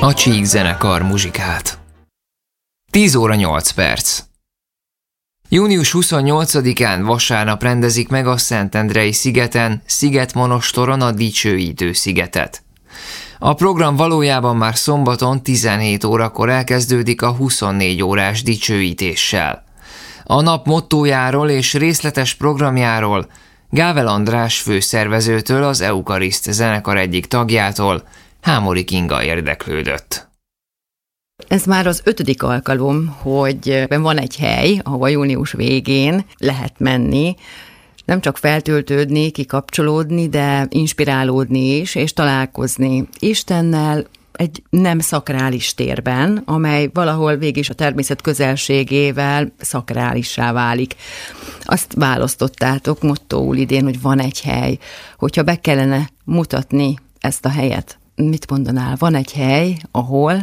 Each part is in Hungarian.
A Csík zenekar muzsikált. 10 óra 8 perc. Június 28-án vasárnap rendezik meg a Szentendrei szigeten, Szigetmonostoron a Dicsőítő szigetet. A program valójában már szombaton 17 órakor elkezdődik a 24 órás dicsőítéssel. A nap mottójáról és részletes programjáról Gável András főszervezőtől, az Eukariszt zenekar egyik tagjától, Hámori Kinga érdeklődött. Ez már az 5. alkalom, hogy van egy hely, ahova június végén lehet menni, nem csak feltöltődni, kikapcsolódni, de inspirálódni is, és találkozni Istennel egy nem szakrális térben, amely valahol végig a természet közelségével szakrálissá válik. Azt választottátok mottóul idén, hogy van egy hely. Hogyha be kellene mutatni ezt a helyet, mit mondanál? Van egy hely, ahol...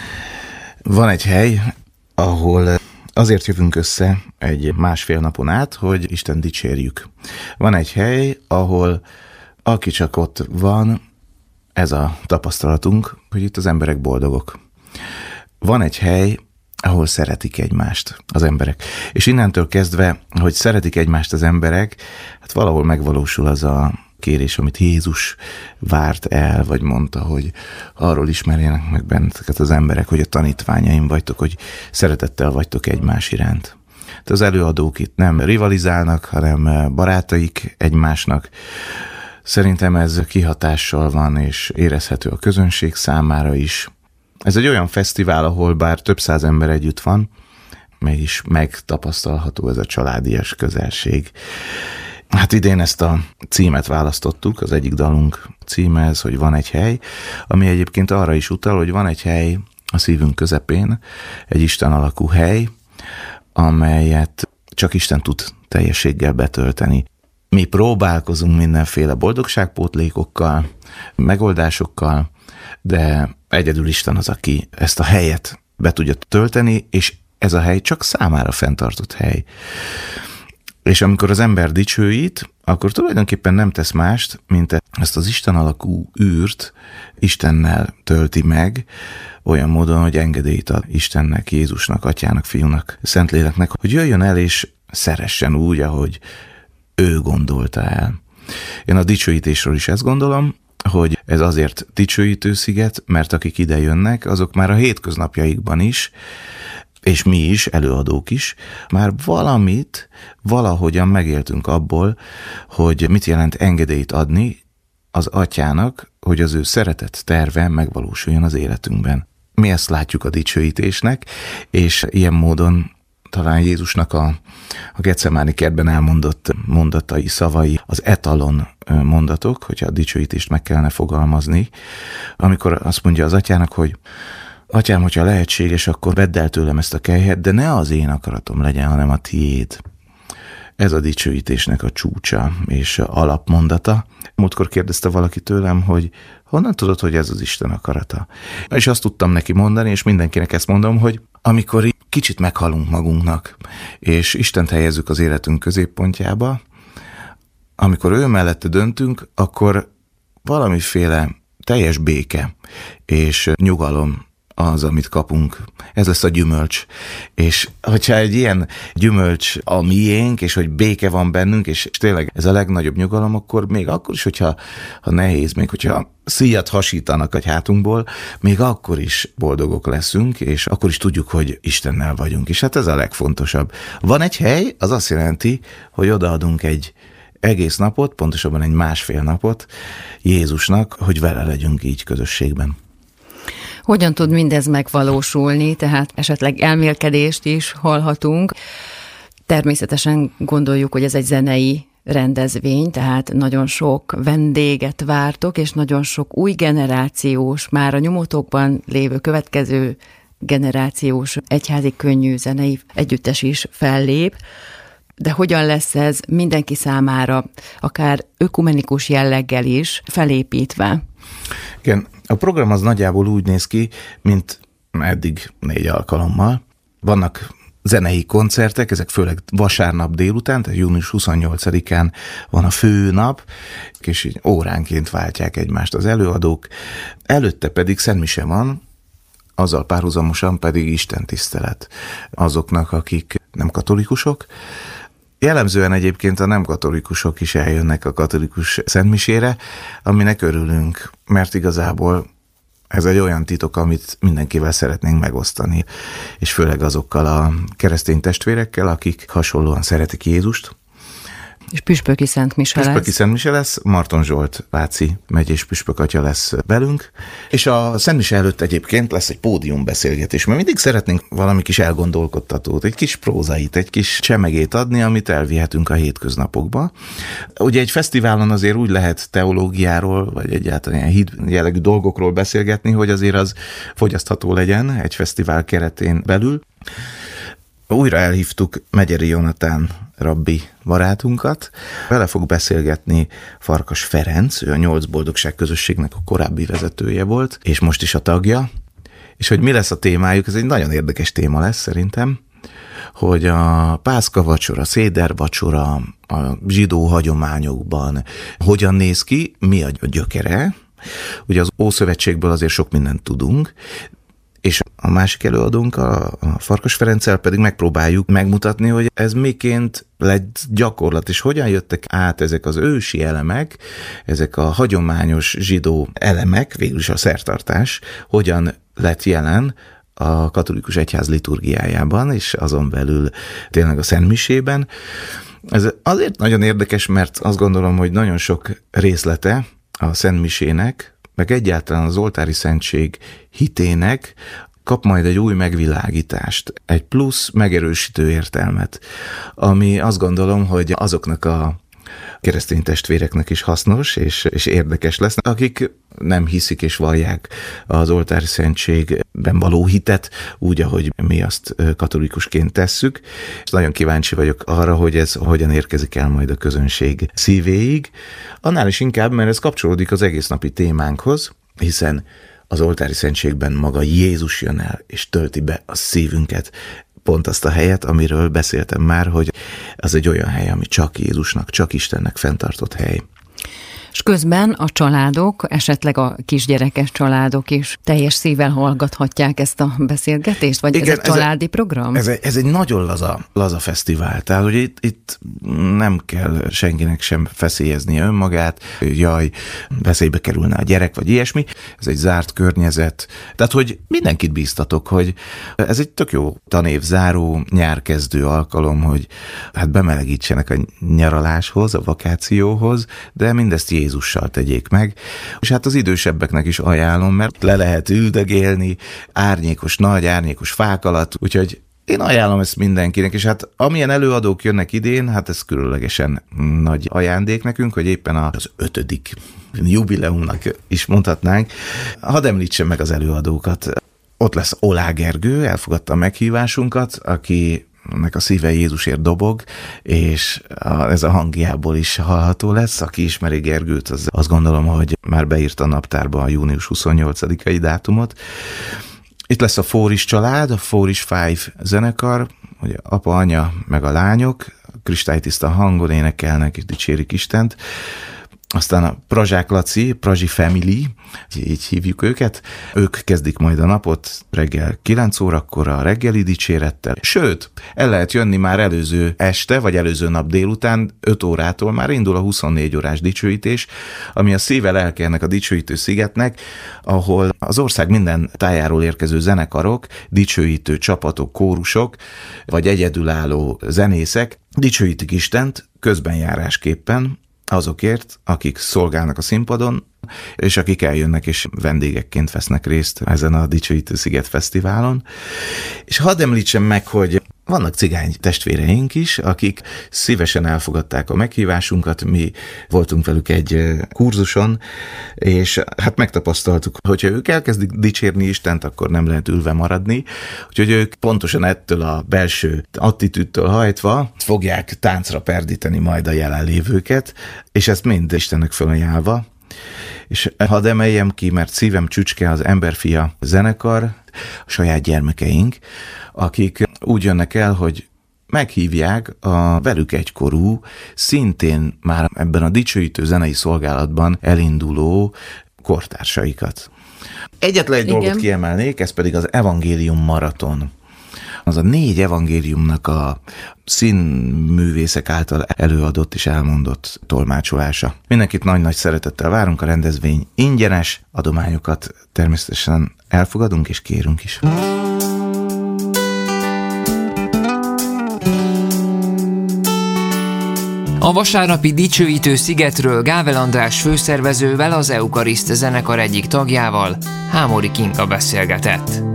Van egy hely, ahol azért jövünk össze egy másfél napon át, hogy Isten dicsérjük. Van egy hely, ahol aki csak ott van, ez a tapasztalatunk, hogy itt az emberek boldogok. Van egy hely, ahol szeretik egymást az emberek. És innentől kezdve, hogy szeretik egymást az emberek, hát valahol megvalósul az a kérés, amit Jézus várt el, vagy mondta, hogy arról ismerjenek meg benneteket az emberek, hogy a tanítványaim vagytok, hogy szeretettel vagytok egymás iránt. De az előadók itt nem rivalizálnak, hanem barátaik egymásnak. Szerintem ez kihatással van, és érezhető a közönség számára is. Ez egy olyan fesztivál, ahol bár több száz ember együtt van, mégis megtapasztalható ez a családias közelség. Hát idén ezt a címet választottuk, az egyik dalunk címe ez, hogy van egy hely, ami egyébként arra is utal, hogy van egy hely a szívünk közepén, egy Isten alakú hely, amelyet csak Isten tud teljességgel betölteni. Mi próbálkozunk mindenféle boldogságpótlékokkal, megoldásokkal, de egyedül Isten az, aki ezt a helyet be tudja tölteni, és ez a hely csak számára fenntartott hely. És amikor az ember dicsőít, akkor tulajdonképpen nem tesz mást, mint ezt az Isten alakú űrt Istennel tölti meg, olyan módon, hogy engedélyt ad Istennek, Jézusnak, Atyának, Fiúnak, Szentléleknek, hogy jöjjön el és szeressen úgy, ahogy ő gondolta el. Én a dicsőítésről is ezt gondolom, hogy ez azért dicsőítő sziget, mert akik ide jönnek, azok már a hétköznapjaikban is, és mi is, előadók is, már valahogyan megéltünk abból, hogy mit jelent engedélyt adni az Atyának, hogy az ő szeretett terve megvalósuljon az életünkben. Mi ezt látjuk a dicsőítésnek, és ilyen módon talán Jézusnak a Getsemáni kertben elmondott mondatai, szavai, az etalon mondatok, hogyha a dicsőítést meg kellene fogalmazni, amikor azt mondja az Atyának, hogy Atyám, hogyha lehetséges, akkor vedd el tőlem ezt a kelyhet, de ne az én akaratom legyen, hanem a tiéd. Ez a dicsőítésnek a csúcsa és alapmondata. Múltkor kérdezte valaki tőlem, hogy honnan tudod, hogy ez az Isten akarata? És azt tudtam neki mondani, és mindenkinek ezt mondom, hogy amikor kicsit meghalunk magunknak, és Istent helyezzük az életünk középpontjába, amikor ő mellette döntünk, akkor valamiféle teljes béke és nyugalom az, amit kapunk. Ez lesz a gyümölcs. És hogyha egy ilyen gyümölcs a miénk, és hogy béke van bennünk, és tényleg ez a legnagyobb nyugalom, akkor még akkor is, hogyha nehéz, még hogyha szíjat hasítanak a hátunkból, még akkor is boldogok leszünk, és akkor is tudjuk, hogy Istennel vagyunk. És hát ez a legfontosabb. Van egy hely, az azt jelenti, hogy odaadunk egy egész napot, pontosabban egy másfél napot Jézusnak, hogy vele legyünk így közösségben. Hogyan tud mindez megvalósulni, tehát esetleg elmélkedést is hallhatunk. Természetesen gondoljuk, hogy ez egy zenei rendezvény, tehát nagyon sok vendéget vártok, és nagyon sok új generációs, már a nyomotokban lévő következő generációs egyházi könnyű zenei együttes is fellép. De hogyan lesz ez mindenki számára, akár ökumenikus jelleggel is felépítve? Igen, a program az nagyjából úgy néz ki, mint eddig 4 alkalommal. Vannak zenei koncertek, ezek főleg vasárnap délután, tehát június 28-án van a fő nap, és így óránként váltják egymást az előadók. Előtte pedig szentmise van, azzal párhuzamosan pedig istentisztelet azoknak, akik nem katolikusok. Jellemzően egyébként a nem katolikusok is eljönnek a katolikus szentmisére, aminek örülünk, mert igazából ez egy olyan titok, amit mindenkivel szeretnénk megosztani, és főleg azokkal a keresztény testvérekkel, akik hasonlóan szeretik Jézust. És püspöki szentmise lesz. Püspöki szentmise lesz, Marton Zsolt Váci megyés püspök atya lesz velünk, és a szentmise előtt egyébként lesz egy pódiumbeszélgetés, mert mindig szeretnénk valami kis elgondolkodtatót, egy kis prózait, egy kis csemegét adni, amit elvihetünk a hétköznapokba. Ugye egy fesztiválon azért úgy lehet teológiáról, vagy egyáltalán ilyen híd jellegű dolgokról beszélgetni, hogy azért az fogyasztható legyen egy fesztivál keretén belül. Újra elhívtuk Megyeri Jonatán rabbi barátunkat. Vele fog beszélgetni Farkas Ferenc, ő a 8 boldogság közösségnek a korábbi vezetője volt, és most is a tagja. És hogy mi lesz a témájuk, ez egy nagyon érdekes téma lesz szerintem, hogy a pászka vacsora, széder vacsora a zsidó hagyományokban hogyan néz ki, mi a gyökere. Ugye az Ószövetségből azért sok mindent tudunk, és a másik előadónk, a Farkas Ferenccel pedig megpróbáljuk megmutatni, hogy ez miként lett gyakorlat, és hogyan jöttek át ezek az ősi elemek, ezek a hagyományos zsidó elemek, végül is a szertartás, hogyan lett jelen a katolikus egyház liturgiájában, és azon belül tényleg a szentmisében. Ez azért nagyon érdekes, mert azt gondolom, hogy nagyon sok részlete a szentmisének, meg egyáltalán az oltári szentség hitének kap majd egy új megvilágítást, egy plusz megerősítő értelmet, ami azt gondolom, hogy azoknak a keresztény testvéreknek is hasznos és érdekes lesz, akik nem hiszik és vallják az oltári szentségben való hitet, úgy, ahogy mi azt katolikusként tesszük. És nagyon kíváncsi vagyok arra, hogy ez hogyan érkezik el majd a közönség szívéig. Annál is inkább, mert ez kapcsolódik az egész napi témánkhoz, hiszen az oltári szentségben maga Jézus jön el, és tölti be a szívünket, pont azt a helyet, amiről beszéltem már, hogy az egy olyan hely, ami csak Jézusnak, csak Istennek fenntartott hely. És közben a családok, esetleg a kisgyerekes családok is teljes szívvel hallgathatják ezt a beszélgetést? Vagy igen, ez egy családi program? Ez egy nagyon laza fesztivál, tehát hogy itt nem kell senkinek sem feszélyeznie önmagát, jaj, veszélybe kerülne a gyerek, vagy ilyesmi. Ez egy zárt környezet, tehát hogy mindenkit bíztatok, hogy ez egy tök jó tanévzáró, nyárkezdő alkalom, hogy hát bemelegítsenek a nyaraláshoz, a vakációhoz, de mindezt Jézussal tegyék meg, és hát az idősebbeknek is ajánlom, mert le lehet üldögélni nagy árnyékos fák alatt, úgyhogy én ajánlom ezt mindenkinek, és hát amilyen előadók jönnek idén, hát ez különlegesen nagy ajándék nekünk, hogy éppen az 5. jubileumnak is mondhatnánk. Hadd említsem meg az előadókat. Ott lesz Olá Gergő, elfogadta a meghívásunkat, akinek a szíve Jézusért dobog, és ez a hangjából is hallható lesz. Aki ismeri Gergőt, az azt gondolom, hogy már beírta a naptárba a június 28-ai dátumot. Itt lesz a Fóris család, a Fóris Five zenekar, ugye apa, anya, meg a lányok, kristálytiszta hangon énekelnek és dicsérik Istent. Aztán a Prazsák Laci, Prazsi Family, így hívjuk őket. Ők kezdik majd a napot reggel 9 órakor a reggeli dicsérettel. Sőt, el lehet jönni már előző este, vagy előző nap délután, 5 órától már indul a 24 órás dicsőítés, ami a szíve lelke a dicsőítő szigetnek, ahol az ország minden tájáról érkező zenekarok, dicsőítő csapatok, kórusok, vagy egyedülálló zenészek dicsőítik Istent közbenjárásképpen, azokért, akik szolgálnak a színpadon, és akik eljönnek és vendégekként vesznek részt ezen a Dicsőítő Sziget Fesztiválon. És hadd említsem meg, hogy vannak cigány testvéreink is, akik szívesen elfogadták a meghívásunkat, mi voltunk velük egy kurzuson, és hát megtapasztaltuk, hogyha ők elkezdik dicsérni Istent, akkor nem lehet ülve maradni, úgyhogy ők pontosan ettől a belső attitűdtől hajtva fogják táncra perdíteni majd a jelenlévőket, és ezt mind Istennek fölajánlva. És hadd emeljem ki, mert szívem csücske az Emberfia zenekar, a saját gyermekeink, akik úgy jönnek el, hogy meghívják a velük egykorú, szintén már ebben a dicsőítő zenei szolgálatban elinduló kortársaikat. Egyetlen egy dolgot kiemelnék, ez pedig az Evangélium maraton. Az a 4 evangéliumnak a színművészek által előadott és elmondott tolmácsolása. Mindenkit nagy-nagy szeretettel várunk, a rendezvény ingyenes, adományokat természetesen elfogadunk és kérünk is. A vasárnapi dicsőítő szigetről Gável András főszervezővel, az Eukariszt zenekar egyik tagjával, Hámori Kinga beszélgetett.